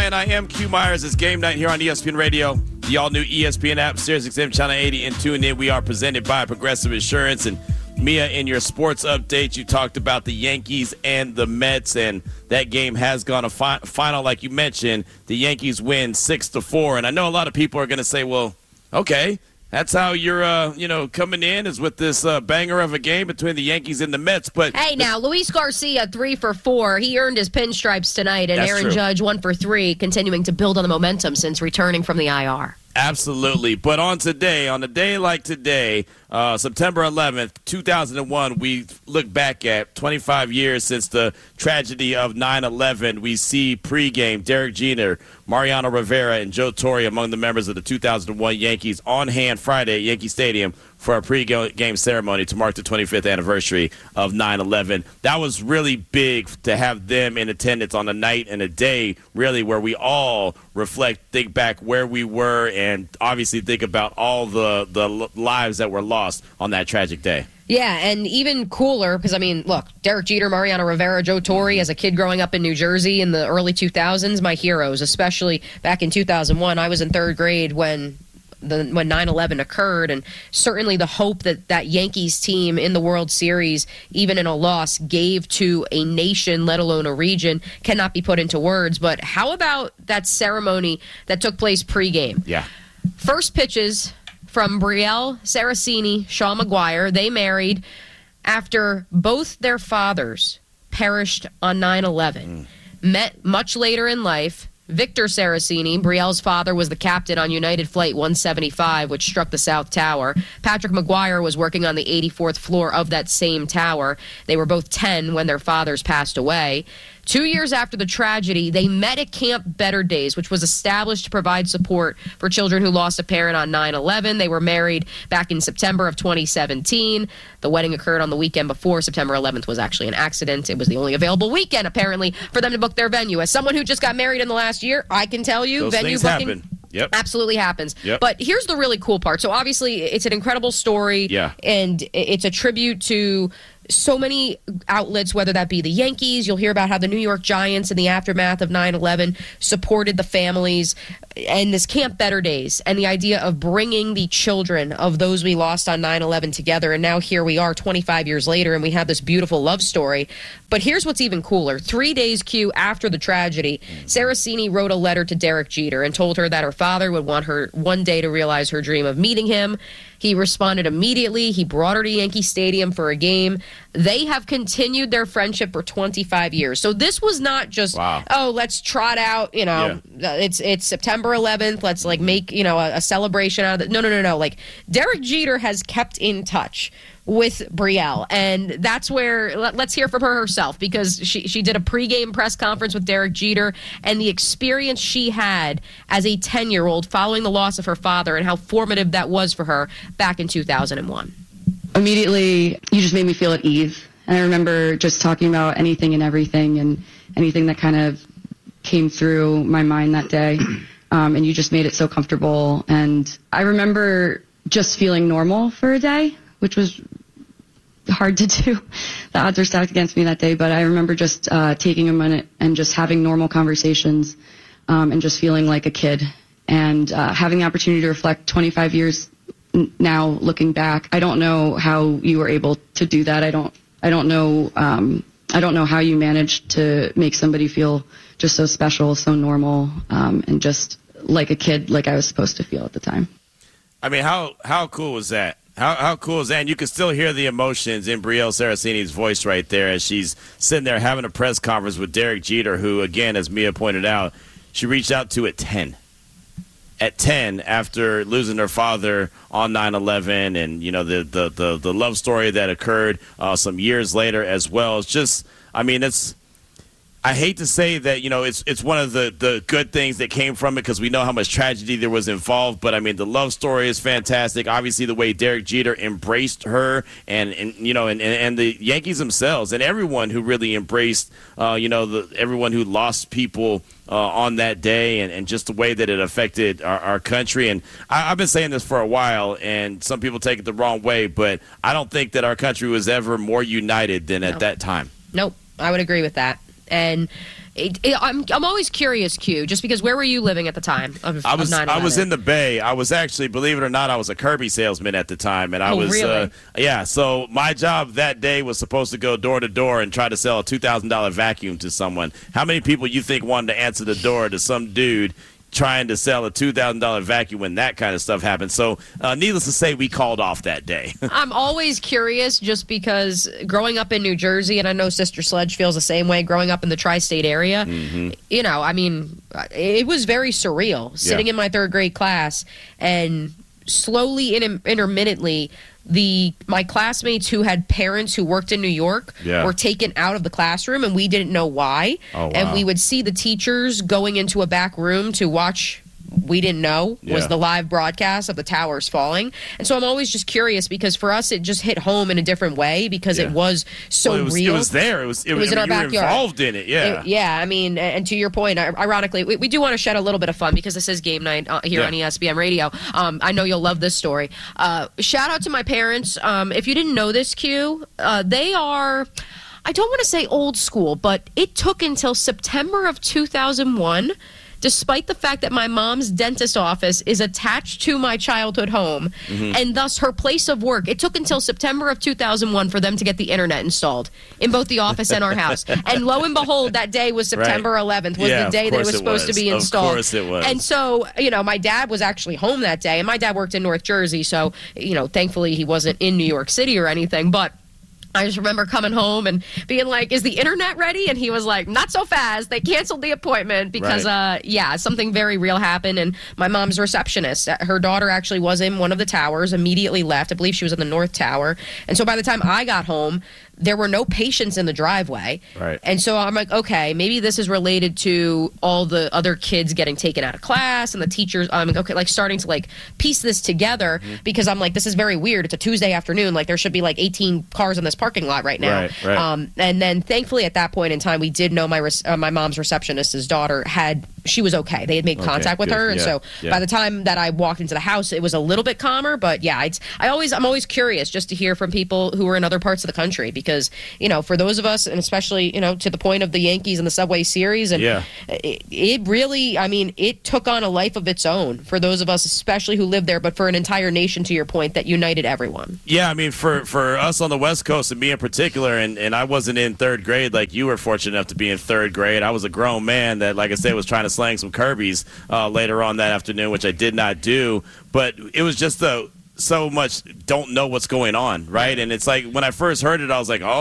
Ryan. I am Q Myers. It's game night here on ESPN Radio, the all-new ESPN app, SiriusXM Channel 80, and tune in. We are presented by Progressive Insurance. And Mia, in your sports update, you talked about the Yankees and the Mets, and that game has gone a final, like you mentioned. The Yankees win 6-4, and I know a lot of people are going to say, well, okay, that's how you're, coming in, is with this banger of a game between the Yankees and the Mets. But hey, now, Luis Garcia, 3 for 4. He earned his pinstripes tonight, and Aaron Judge, 1 for 3, continuing to build on the momentum since returning from the IR. Absolutely. But on a day like today, September 11th, 2001, we look back at 25 years since the tragedy of 9/11. We see pregame Derek Jeter, Mariano Rivera, and Joe Torre among the members of the 2001 Yankees on hand Friday at Yankee Stadium for a pregame ceremony to mark the 25th anniversary of 9/11. That was really big to have them in attendance on a night and a day, really, where we all reflect, think back where we were, and obviously think about all the lives that were lost on that tragic day. Yeah, and even cooler, because, look, Derek Jeter, Mariano Rivera, Joe Torre, as a kid growing up in New Jersey in the early 2000s, my heroes, especially back in 2001. I was in third grade when 9/11 occurred, and certainly the hope that Yankees team in the World Series, even in a loss, gave to a nation, let alone a region, cannot be put into words. But how about that ceremony that took place pregame? Yeah. First pitches from Brielle Saraceni, Sean McGuire. They married after both their fathers perished on 9/11. Met much later in life. Victor Saraceni, Brielle's father, was the captain on United Flight 175, which struck the South Tower. Patrick McGuire was working on the 84th floor of that same tower. They were both 10 when their fathers passed away. 2 years after the tragedy, they met at Camp Better Days, which was established to provide support for children who lost a parent on 9/11. They were married back in September of 2017. The wedding occurred on the weekend before. September 11th was actually an accident. It was the only available weekend, apparently, for them to book their venue. As someone who just got married in the last year, I can tell you, those venue things booking happen. Yep. Absolutely happens. Yep. But here's the really cool part. So obviously, it's an incredible story, and it's a tribute to so many outlets, whether that be the Yankees. You'll hear about how the New York Giants, in the aftermath of 9/11, supported the families, and this Camp Better Days, and the idea of bringing the children of those we lost on 9/11 together. And now here we are 25 years later, and we have this beautiful love story. But here's what's even cooler. 3 days, Q, after the tragedy, Saraceni wrote a letter to Derek Jeter and told her that her father would want her one day to realize her dream of meeting him. He responded immediately. He brought her to Yankee Stadium for a game. They have continued their friendship for 25 years. So this was not just, let's trot out, it's September 11th. Let's make, a celebration out of it. No. Derek Jeter has kept in touch with Brielle, and that's where let's hear from her herself, because she did a pregame press conference with Derek Jeter, and the experience she had as a 10-year-old following the loss of her father, and how formative that was for her back in 2001. Immediately, you just made me feel at ease, and I remember just talking about anything and everything, and anything that kind of came through my mind that day, and you just made it so comfortable. And I remember just feeling normal for a day, which was hard to do. The odds were stacked against me that day, but I remember just taking a minute and just having normal conversations, and just feeling like a kid, and having the opportunity to reflect 25 years now looking back. I don't know how you were able to do that. I don't know how you managed to make somebody feel just so special, so normal, and just like a kid, like I was supposed to feel at the time. How cool was that? How cool is that? And you can still hear the emotions in Brielle Saraceni's voice right there as she's sitting there having a press conference with Derek Jeter, who, again, as Mia pointed out, she reached out to at 10. At 10, after losing her father on 9/11, and the love story that occurred some years later as well. It's just, I hate to say that, it's one of the good things that came from it, because we know how much tragedy there was involved. But, the love story is fantastic. Obviously, the way Derek Jeter embraced her and the Yankees themselves, and everyone who really embraced, everyone who lost people on that day, and just the way that it affected our country. And I've been saying this for a while, and some people take it the wrong way, but I don't think that our country was ever more united than at that time. Nope, I would agree with that. And I'm always curious, Q, just because where were you living at the time of 9/11? I was in the Bay. I was actually, believe it or not, I was a Kirby salesman at the time, and I was really? So my job that day was supposed to go door to door and try to sell a $2,000 vacuum to someone. How many people you think wanted to answer the door to some dude trying to sell a $2,000 vacuum when that kind of stuff happened? So needless to say, we called off that day. I'm always curious just because growing up in New Jersey, and I know Sister Sledge feels the same way, growing up in the tri-state area, you know, I mean, it was very surreal sitting in my third grade class and slowly and intermittently my classmates who had parents who worked in New York were taken out of the classroom, and we didn't know why. Oh, wow. And we would see the teachers going into a back room to watch. We didn't know was the live broadcast of the towers falling. And so I'm always just curious because for us it just hit home in a different way because it was so real. It was there. It was in our backyard. You were involved in it. I mean, and to your point, ironically, we do want to shed a little bit of fun because this is game night here on ESPN Radio. I know you'll love this story. Shout out to my parents. If you didn't know this, Q, they are, I don't want to say old school, but it took until September of 2001, despite the fact that my mom's dentist office is attached to my childhood home and thus her place of work. It took until September of 2001 for them to get the internet installed in both the office and our house. And lo and behold, that day was September 11th, was the day that it was supposed to be installed. Of course it was. And so, you know, my dad was actually home that day, and my dad worked in North Jersey, so, you know, thankfully he wasn't in New York City or anything, but I just remember coming home and being like, is the internet ready? And he was like, not so fast. They canceled the appointment because, something very real happened. And my mom's receptionist, her daughter actually was in one of the towers, immediately left. I believe she was in the North Tower. And so by the time I got home, there were no patients in the driveway. Right. And so I'm like, okay, maybe this is related to all the other kids getting taken out of class and the teachers, starting to like piece this together because I'm like, this is very weird. It's a Tuesday afternoon. Like there should be like 18 cars in this parking lot right now. Right. And then thankfully at that point in time, we did know my mom's receptionist's daughter she was okay. They had made contact with her. And so by the time that I walked into the house, it was a little bit calmer. But yeah, I'm always curious just to hear from people who are in other parts of the country because, you know, for those of us, and especially, you know, to the point of the Yankees and the Subway Series, and it really, I mean, it took on a life of its own for those of us, especially who lived there, but for an entire nation, to your point, that united everyone. Yeah, I mean, for us on the West Coast, and me in particular, and I wasn't in third grade like you were fortunate enough to be in third grade. I was a grown man that, like I said, was trying to slang some Kirby's later on that afternoon, which I did not do. But it was just so much don't know what's going on, right? And it's like when I first heard it, I was like, oh,